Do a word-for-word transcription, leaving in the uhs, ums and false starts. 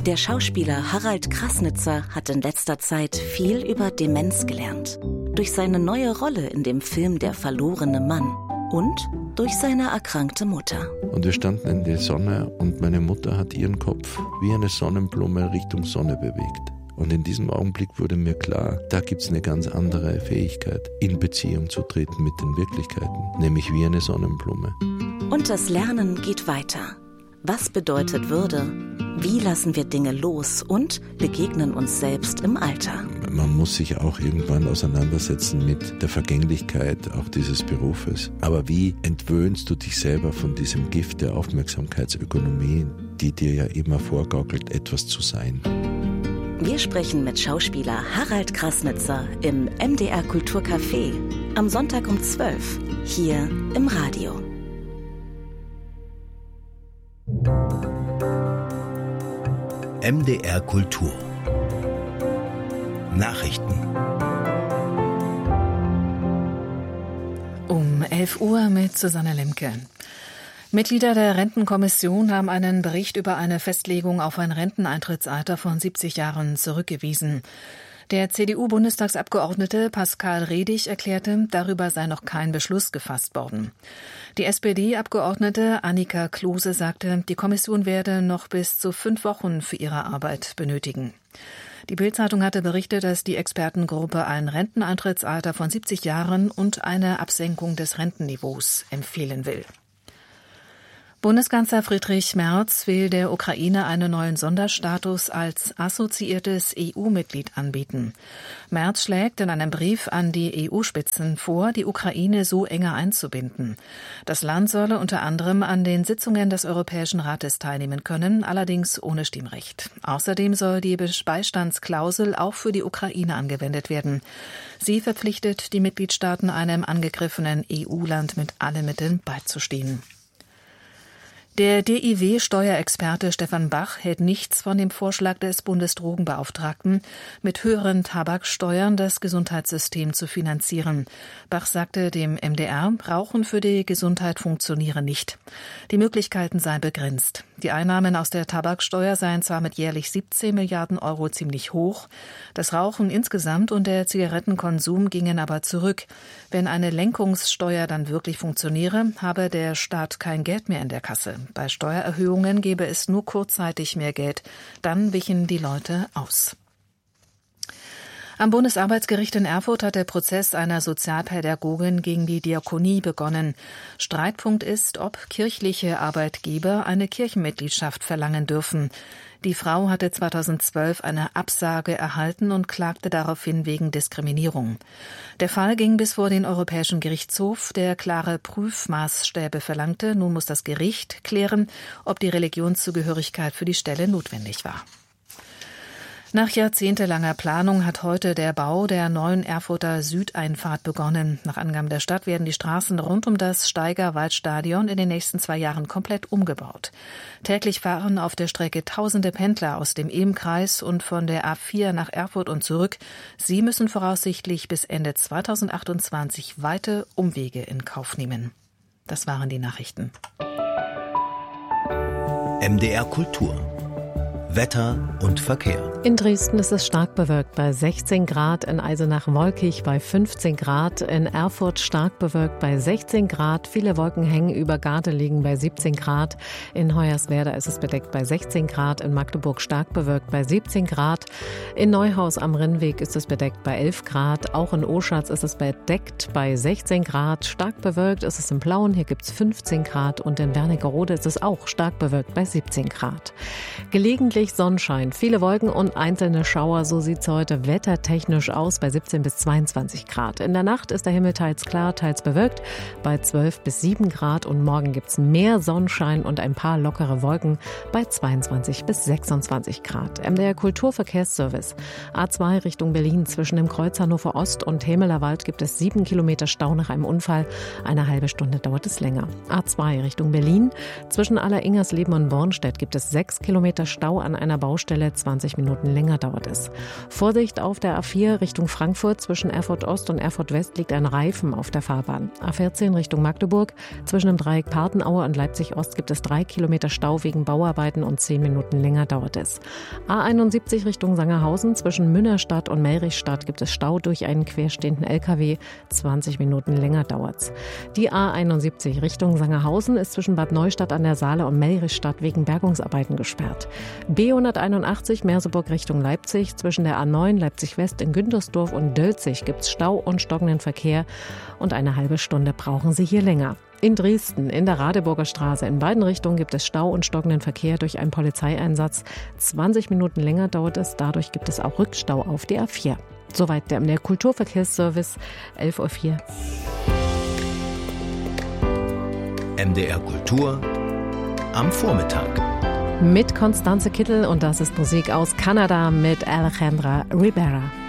Der Schauspieler Harald Krasnitzer hat in letzter Zeit viel über Demenz gelernt. Durch seine neue Rolle in dem Film Der verlorene Mann und durch seine erkrankte Mutter. Und wir standen in der Sonne und meine Mutter hat ihren Kopf wie eine Sonnenblume Richtung Sonne bewegt. Und in diesem Augenblick wurde mir klar, da gibt es eine ganz andere Fähigkeit, in Beziehung zu treten mit den Wirklichkeiten, nämlich wie eine Sonnenblume. Und das Lernen geht weiter. Was bedeutet Würde? Wie lassen wir Dinge los und begegnen uns selbst im Alter? Man muss sich auch irgendwann auseinandersetzen mit der Vergänglichkeit auch dieses Berufes. Aber wie entwöhnst du dich selber von diesem Gift der Aufmerksamkeitsökonomie, die dir ja immer vorgaukelt, etwas zu sein? Wir sprechen mit Schauspieler Harald Krasnitzer im M D R Kulturcafé am Sonntag um zwölf, hier im Radio. M D R Kultur Nachrichten. Um elf Uhr mit Susanne Lemke. Mitglieder der Rentenkommission haben einen Bericht über eine Festlegung auf ein Renteneintrittsalter von siebzig Jahren zurückgewiesen. Der C D U-Bundestagsabgeordnete Pascal Redig erklärte, darüber sei noch kein Beschluss gefasst worden. Die S P D-Abgeordnete Annika Klose sagte, die Kommission werde noch bis zu fünf Wochen für ihre Arbeit benötigen. Die Bild-Zeitung hatte berichtet, dass die Expertengruppe ein Renteneintrittsalter von siebzig Jahren und eine Absenkung des Rentenniveaus empfehlen will. Bundeskanzler Friedrich Merz will der Ukraine einen neuen Sonderstatus als assoziiertes E U-Mitglied anbieten. Merz schlägt in einem Brief an die E U-Spitzen vor, die Ukraine so enger einzubinden. Das Land solle unter anderem an den Sitzungen des Europäischen Rates teilnehmen können, allerdings ohne Stimmrecht. Außerdem soll die Beistandsklausel auch für die Ukraine angewendet werden. Sie verpflichtet die Mitgliedstaaten, einem angegriffenen E U-Land mit allen Mitteln beizustehen. Der D I W-Steuerexperte Stefan Bach hält nichts von dem Vorschlag des Bundesdrogenbeauftragten, mit höheren Tabaksteuern das Gesundheitssystem zu finanzieren. Bach sagte dem M D R, Rauchen für die Gesundheit funktioniere nicht. Die Möglichkeiten seien begrenzt. Die Einnahmen aus der Tabaksteuer seien zwar mit jährlich siebzehn Milliarden Euro ziemlich hoch, das Rauchen insgesamt und der Zigarettenkonsum gingen aber zurück. Wenn eine Lenkungssteuer dann wirklich funktioniere, habe der Staat kein Geld mehr in der Kasse. Bei Steuererhöhungen gäbe es nur kurzzeitig mehr Geld. Dann wichen die Leute aus. Am Bundesarbeitsgericht in Erfurt hat der Prozess einer Sozialpädagogin gegen die Diakonie begonnen. Streitpunkt ist, ob kirchliche Arbeitgeber eine Kirchenmitgliedschaft verlangen dürfen. Die Frau hatte zweitausendzwölf eine Absage erhalten und klagte daraufhin wegen Diskriminierung. Der Fall ging bis vor den Europäischen Gerichtshof, der klare Prüfmaßstäbe verlangte. Nun muss das Gericht klären, ob die Religionszugehörigkeit für die Stelle notwendig war. Nach jahrzehntelanger Planung hat heute der Bau der neuen Erfurter Südeinfahrt begonnen. Nach Angaben der Stadt werden die Straßen rund um das Steiger-Waldstadion in den nächsten zwei Jahren komplett umgebaut. Täglich fahren auf der Strecke tausende Pendler aus dem Ehm-Kreis und von der A vier nach Erfurt und zurück. Sie müssen voraussichtlich bis Ende zweitausendachtundzwanzig weite Umwege in Kauf nehmen. Das waren die Nachrichten. M D R Kultur Wetter und Verkehr. In Dresden ist es stark bewölkt bei sechzehn Grad, in Eisenach wolkig bei fünfzehn Grad, in Erfurt stark bewölkt bei sechzehn Grad, viele Wolken hängen über Gardelegen bei siebzehn Grad, in Hoyerswerda ist es bedeckt bei sechzehn Grad, in Magdeburg stark bewölkt bei siebzehn Grad, in Neuhaus am Rennweg ist es bedeckt bei elf Grad, auch in Oschatz ist es bedeckt bei sechzehn Grad, stark bewölkt ist es in Plauen, hier gibt es fünfzehn Grad und in Wernigerode ist es auch stark bewölkt bei siebzehn Grad. Gelegentlich Sonnenschein, viele Wolken und einzelne Schauer, so sieht es heute wettertechnisch aus bei siebzehn bis zweiundzwanzig Grad. In der Nacht ist der Himmel teils klar, teils bewölkt bei zwölf bis sieben Grad und morgen gibt es mehr Sonnenschein und ein paar lockere Wolken bei zweiundzwanzig bis sechsundzwanzig Grad. M D R Kulturverkehrsservice. A zwei Richtung Berlin zwischen dem Kreuz Hannover Ost und Hemelerwald gibt es sieben Kilometer Stau nach einem Unfall. Eine halbe Stunde dauert es länger. A zwei Richtung Berlin zwischen Aller-Ingersleben und Bornstedt gibt es sechs Kilometer Stau an an einer Baustelle, zwanzig Minuten länger dauert es. Vorsicht auf der A vier Richtung Frankfurt, zwischen Erfurt Ost und Erfurt West liegt ein Reifen auf der Fahrbahn. A vierzehn Richtung Magdeburg, zwischen dem Dreieck Partenaue und Leipzig Ost gibt es drei Kilometer Stau wegen Bauarbeiten und zehn Minuten länger dauert es. A einundsiebzig Richtung Sangerhausen, zwischen Münnerstadt und Melrichstadt gibt es Stau durch einen querstehenden L K W, zwanzig Minuten länger dauert's. Die A einundsiebzig Richtung Sangerhausen ist zwischen Bad Neustadt an der Saale und Melrichstadt wegen Bergungsarbeiten gesperrt. B hunderteinundachtzig Merseburg Richtung Leipzig, zwischen der A neun Leipzig West in Güntersdorf und Dölzig gibt's Stau und stockenden Verkehr und eine halbe Stunde brauchen Sie hier länger. In Dresden, in der Radeburger Straße, in beiden Richtungen gibt es Stau und stockenden Verkehr durch einen Polizeieinsatz. zwanzig Minuten länger dauert es, dadurch gibt es auch Rückstau auf der A vier. Soweit der M D R Kulturverkehrsservice, elf Uhr vier. M D R Kultur am Vormittag. Mit Constanze Kittel und das ist Musik aus Kanada mit Alejandra Ribera.